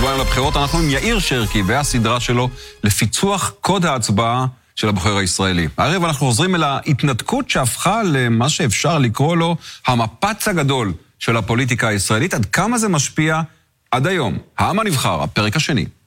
שבועיים לבחירות, אנחנו עם יאיר שרקי והסדרה שלו לפיצוח קוד ההצבעה של הבוחר הישראלי. הערב אנחנו חוזרים אל ההתנתקות שהפכה למה שאפשר לקרוא לו המפץ הגדול של הפוליטיקה הישראלית, עד כמה זה משפיע עד היום. העם הנבחר, הפרק השני.